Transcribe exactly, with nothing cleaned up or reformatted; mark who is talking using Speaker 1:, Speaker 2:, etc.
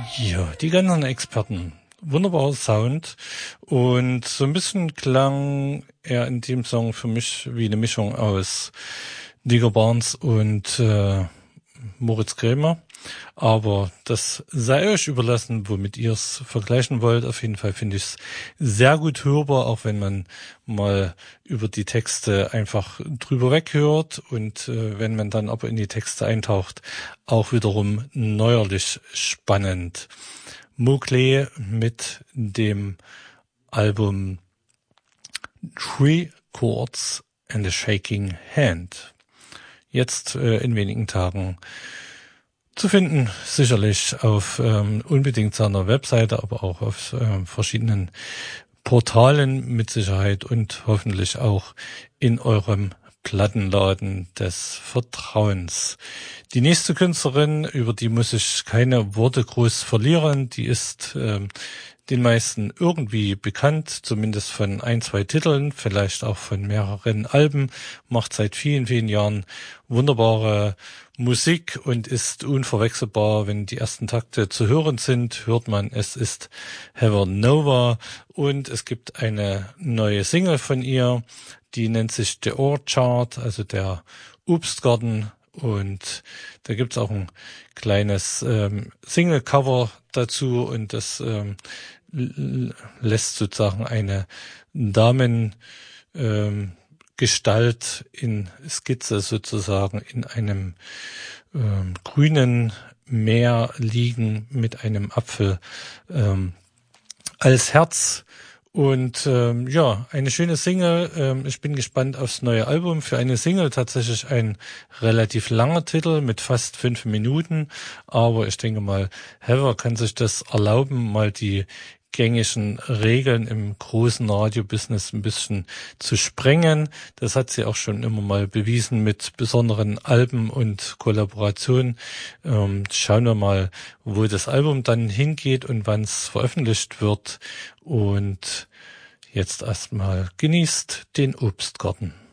Speaker 1: Ja, die ganzen Experten. Wunderbarer Sound. Und so ein bisschen klang er in dem Song für mich wie eine Mischung aus Digger Barnes und äh, Moritz Krämer. Aber das sei euch überlassen, womit ihr es vergleichen wollt. Auf jeden Fall finde ich es sehr gut hörbar, auch wenn man mal über die Texte einfach drüber weghört. Und äh, wenn man dann aber in die Texte eintaucht, auch wiederum neuerlich spannend. Mowgli mit dem Album Three Chords and a Shaking Hand. Jetzt äh, in wenigen Tagen zu finden, sicherlich auf ähm, unbedingt seiner Webseite, aber auch auf äh, verschiedenen Portalen mit Sicherheit und hoffentlich auch in eurem Plattenladen des Vertrauens. Die nächste Künstlerin, über die muss ich keine Worte groß verlieren, die ist ähm, den meisten irgendwie bekannt, zumindest von ein, zwei Titeln, vielleicht auch von mehreren Alben, macht seit vielen, vielen Jahren wunderbare Musik und ist unverwechselbar. Wenn die ersten Takte zu hören sind, hört man, es ist Heather Nova und es gibt eine neue Single von ihr, die nennt sich The Orchard, also der Obstgarten. Und da gibt's auch ein kleines ähm, Single-Cover dazu und das ähm, lässt sozusagen eine Damen ähm, Gestalt in Skizze sozusagen in einem ähm, grünen Meer liegen mit einem Apfel ähm, als Herz. Und ähm, ja, eine schöne Single. Ähm, ich bin gespannt aufs neue Album. Für eine Single tatsächlich ein relativ langer Titel mit fast fünf Minuten. Aber ich denke mal, Heather kann sich das erlauben, mal die gängigen Regeln im großen Radiobusiness ein bisschen zu sprengen. Das hat sie auch schon immer mal bewiesen mit besonderen Alben und Kollaborationen. Ähm, schauen wir mal, wo das Album dann hingeht und wann es veröffentlicht wird. Und jetzt erstmal genießt den Obstgarten.